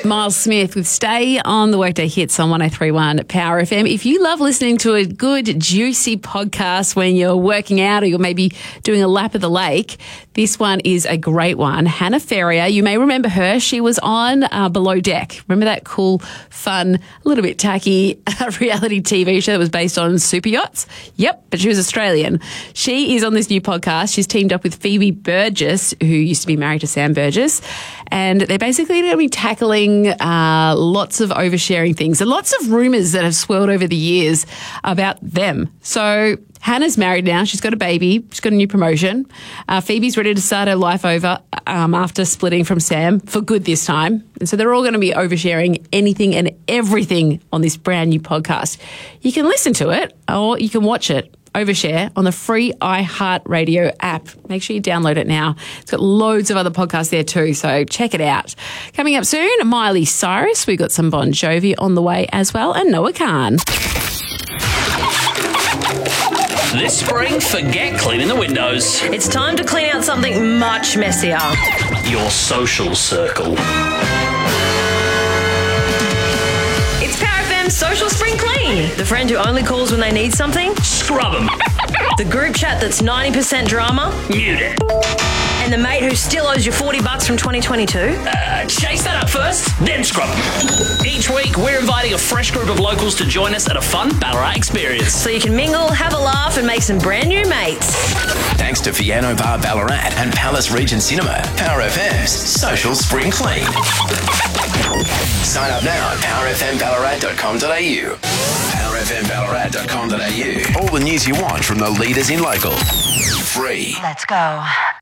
Miles Smith with Stay on the Workday Hits on 103.1 Power FM. If you love listening to a good, juicy podcast when you're working out or you're maybe doing a lap of the lake, this one is a great one. Hannah Ferrier, you may remember her. She was on Below Deck. Remember that cool, fun, a little bit tacky reality TV show that was based on super yachts? Yep, but she was Australian. She is on this new podcast. She's teamed up with Phoebe Burgess, who used to be married to Sam Burgess, and they're basically going to be tackling lots of oversharing things and lots of rumours that have swirled over the years about them. So Hannah's married now. She's got a baby. She's got a new promotion. Phoebe's ready to start her life over after splitting from Sam for good this time. And so they're all going to be oversharing anything and everything on this brand new podcast. You can listen to it or you can watch it. Overshare on the free iHeartRadio app. Make sure you download it now. It's got loads of other podcasts there too, so check it out. Coming up soon, Miley Cyrus. We've got some Bon Jovi on the way as well, and Noah Khan. This spring, forget cleaning the windows. It's time to clean out something much messier. Your social circle. It's Power FM's Social Spring Clean. The friend who only calls when they need something. Scrub them. The group chat that's 90% drama. Mute it. And the mate who still owes you $40 from 2022. Chase that up first, then scrub them. Each week, we're inviting a fresh group of locals to join us at a fun Ballarat experience. So you can mingle, have a laugh, and make some brand new mates. Thanks to Fiano Bar Ballarat and Palace Regent Cinema, Power FM's Social Spring Clean. Sign up now at powerfmballarat.com.au. powerfmballarat.com.au. All the news you want from the leaders in local. Free. Let's go.